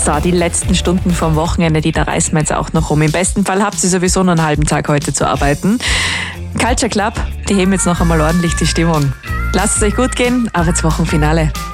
So, die letzten Stunden vom Wochenende, die da reißen wir jetzt auch noch um. Im besten Fall habt ihr sowieso noch einen halben Tag heute zu arbeiten. Culture Club, die heben jetzt noch einmal ordentlich die Stimmung. Lasst es euch gut gehen, auf ins Wochenfinale.